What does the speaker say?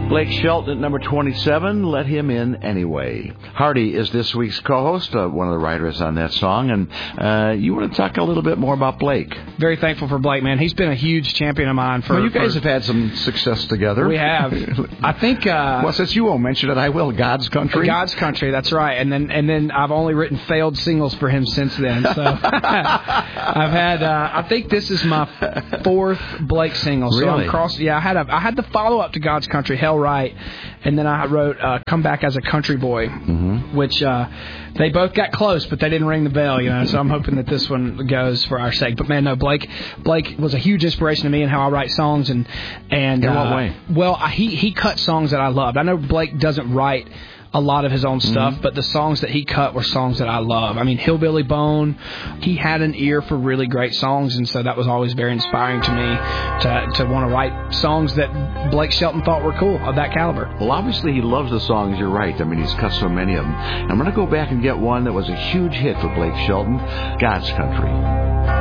Blake Shelton at number 27, Let Him In Anyway. Hardy is this week's co-host, one of the writers on that song, and you want to talk a little bit more about Blake. Very thankful for Blake, man. He's been a huge champion of mine. You guys have had some success together. We have. I think... well, since you won't mention it, I will. God's Country. God's Country, that's right. And then I've only written failed singles for him since then. So I've had... I think this is my fourth Blake single. So really? I had the follow-up to God's Country, Hell Right, and then I wrote Come Back as a Country Boy, which they both got close, but they didn't ring the bell, so I'm hoping that this one goes for our sake. But man, no, Blake was a huge inspiration to me in how I write songs. And in what way? Well, he cut songs that I loved. I know Blake doesn't write a lot of his own stuff, but the songs that he cut were songs that I love. I mean, Hillbilly Bone, he had an ear for really great songs, and so that was always very inspiring to me to want to write songs that Blake Shelton thought were cool, of that caliber. Well, obviously he loves the songs, you're right. I mean, he's cut so many of them. I'm going to go back and get one that was a huge hit for Blake Shelton, God's Country.